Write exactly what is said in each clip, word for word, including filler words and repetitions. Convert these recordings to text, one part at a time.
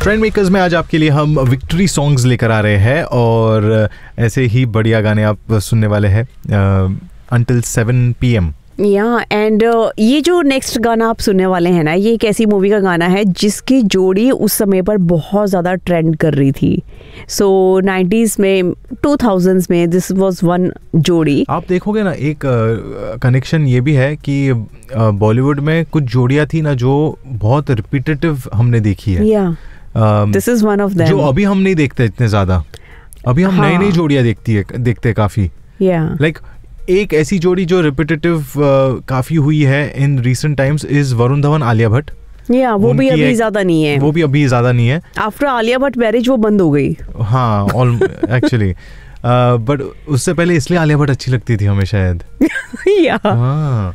Trend makers में आज आपके लिए हम विक्ट्री सॉन्ग्स लेकर आ रहे हैं और ऐसे ही बढ़िया गाने आप सुनने वाले हैं अंटिल सेवन पी एम। या एंड ये जो नेक्स्ट गाना आप सुनने वाले हैं ना, ये एक ऐसी मूवी का गाना है जिसकी जोड़ी उस समय पर बहुत ज़्यादा ट्रेंड कर रही थी। सो नाइन्टीज़ में, टू थाउजेंड्स में दिस वाज वन जोड़ी। आप देखोगे ना, एक कनेक्शन uh, ये भी है कि बॉलीवुड uh, में कुछ जोड़ियाँ थी ना जो बहुत रिपीटेटिव हमने देखी है। या this is one of them, जो अभी हम नहीं देखते इतने ज़्यादा। अभी हम नई नई जोड़ियाँ देखती है देखते काफ़ी। या लाइक एक ऐसी जोड़ी जो रिपीटेटिव uh, काफी हुई है in recent times is Varun Dhawan Alia Bhatt. या वो भी अभी ज्यादा नहीं है। वो भी अभी ज्यादा नहीं है। आफ्टर आलिया भट्ट मैरिज वो बंद हो गई। हाँ, ऑल एक्चुअली बट उससे पहले इसलिए आलिया भट्ट अच्छी लगती थी हमें शायद। या हाँ,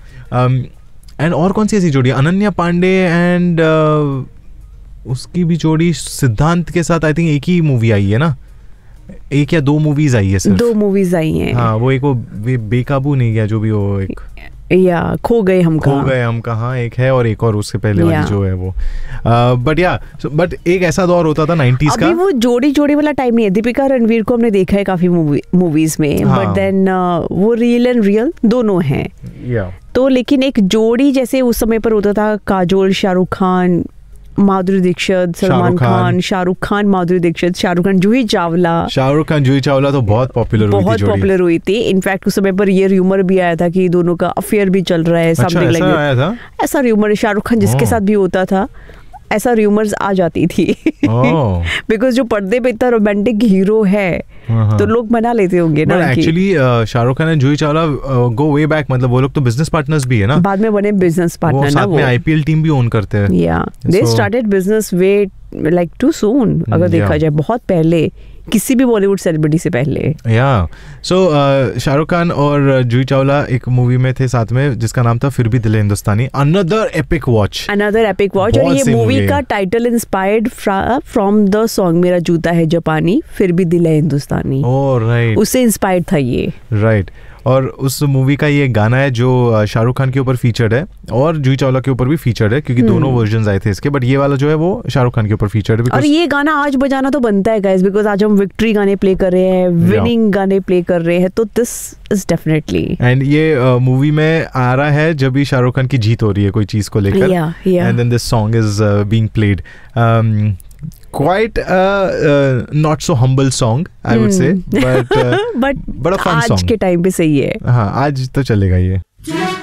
एंड और कौन सी ऐसी जोड़ी, अनन्या पांडे एंड uh, उसकी भी जोड़ी सिद्धांत के साथ आई थिंक एक ही मूवी आई है ना, एक या दो मूवीज आई है सिर्फ। दो मूवीज आई हैं। हाँ, वो एक वो बे, बेकाबू नहीं गया जो भी वो एक या खो गए हम खो गए हम कहाँ एक है, और एक और उससे पहले वाली जो है वो बट या बट एक ऐसा दौर होता था नाइन्टीज का। अभी वो जोड़ी जोड़ी वाला टाइम नहीं है। दीपिका रणवीर को हमने देखा है काफी मूवीज में, बट देन वो रियल एंड रियल दोनों हैं। या तो लेकिन एक जोड़ी जैसे उस समय पर होता था, काजोल शाहरुख खान, माधुरी दीक्षित सलमान खान, शाहरुख खान माधुरी दीक्षित, शाहरुख खान जूही चावला। शाहरुख खान जूही चावला तो बहुत पॉपुलर हुई थी, बहुत पॉपुलर हुई थी। इनफैक्ट उस समय पर ये र्यूमर भी आया था कि दोनों का अफेयर भी चल रहा है। अच्छा, समथिंग ऐसा आया था? ऐसा र्यूमर शाहरुख खान जिसके साथ भी होता था, ऐसा र्यूमर्स आ जाती थी। बिकॉज जो पर्दे पे इतना रोमांटिक हीरो है तो लोग मना लेते होंगे ना। Actually Shahrukh Khan and Juhi Chawla go way back, मतलब वो लोग तो बिजनेस पार्टनर्स भी है ना, बाद में बने बिजनेस पार्टनर ना। साथ में आईपीएल टीम भी ओन करते हैं। या they started business way like too soon, अगर देखा जाए बहुत पहले, किसी भी बॉलीवुड सेलिब्रिटी से पहले। या सो शाहरुख खान और जूही चावला एक मूवी में थे साथ में जिसका नाम था फिर भी दिल है हिंदुस्तानी। Another epic watch, another epic watch. और ये मूवी का title inspired from the song मेरा जूता है जापानी, फिर भी दिल है हिंदुस्तानी। ओह राइट, उससे इंस्पायर्ड था ये। राइट। और उस मूवी का ये गाना है जो शाहरुख खान के ऊपर फीचर्ड है और जूही चावला के ऊपर भी फीचर्ड है, क्योंकि दोनों वर्जन्स आए थे इसके, बट ये वाला जो है वो शाहरुख खान के ऊपर फीचर्ड है। और ये गाना आज बजाना तो बनता है गाइस, बिकॉज आज हम विक्ट्री गाने प्ले कर रहे हैं, विनिंग गाने प्ले कर रहे हैं, तो दिस इज डेफिनेटली। एंड ये मूवी uh, में आ रहा है जब भी शाहरुख खान की जीत हो रही है कोई चीज को लेकर, and then this song is being played. Quite a uh, not so humble song, I would say, but uh, but but a fun आज song. के टाइम पे सही है। हाँ, आज तो चलेगा ये।